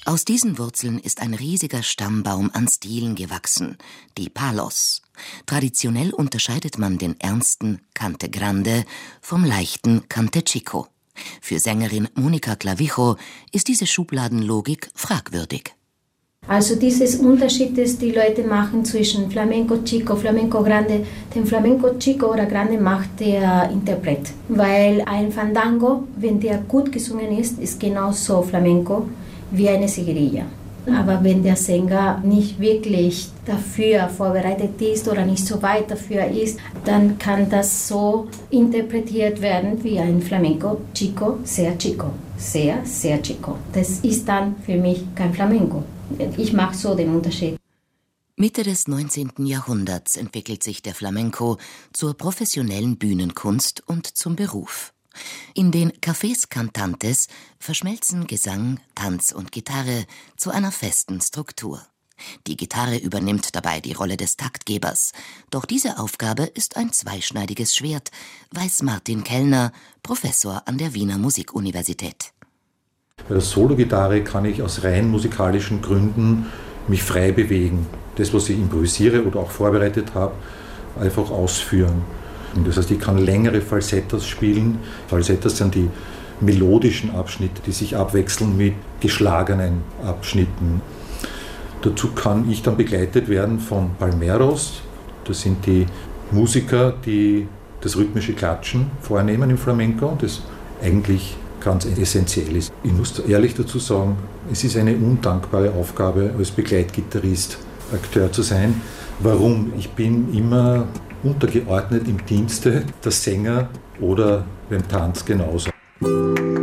Aus diesen Wurzeln ist ein riesiger Stammbaum an Stilen gewachsen, die Palos. Traditionell unterscheidet man den ernsten Cante Grande vom leichten Cante Chico. Für Sängerin Mónica Clavijo ist diese Schubladenlogik fragwürdig. Also dieses Unterschied, das die Leute machen zwischen Flamenco Chico, Flamenco Grande, den Flamenco Chico oder Grande macht der Interpret. Weil ein Fandango, wenn der gut gesungen ist genauso Flamenco wie eine Seguirilla. Aber wenn der Sänger nicht wirklich dafür vorbereitet ist oder nicht so weit dafür ist, dann kann das so interpretiert werden wie ein Flamenco Chico, sehr Chico, sehr, sehr Chico. Das ist dann für mich kein Flamenco. Ich mache so den Unterschied. Mitte des 19. Jahrhunderts entwickelt sich der Flamenco zur professionellen Bühnenkunst und zum Beruf. In den Cafés Cantantes verschmelzen Gesang, Tanz und Gitarre zu einer festen Struktur. Die Gitarre übernimmt dabei die Rolle des Taktgebers. Doch diese Aufgabe ist ein zweischneidiges Schwert, weiß Martin Kellner, Professor an der Wiener Musikuniversität. Bei der Solo-Gitarre kann ich aus rein musikalischen Gründen mich frei bewegen. Das, was ich improvisiere oder auch vorbereitet habe, einfach ausführen. Das heißt, ich kann längere Falsettos spielen. Falsettos sind die melodischen Abschnitte, die sich abwechseln mit geschlagenen Abschnitten. Dazu kann ich dann begleitet werden von Palmeros. Das sind die Musiker, die das rhythmische Klatschen vornehmen im Flamenco, das eigentlich ganz essentiell ist. Ich muss ehrlich dazu sagen, es ist eine undankbare Aufgabe, als Begleitgitarrist Akteur zu sein. Warum? Ich bin immer untergeordnet im Dienste der Sänger oder beim Tanz genauso.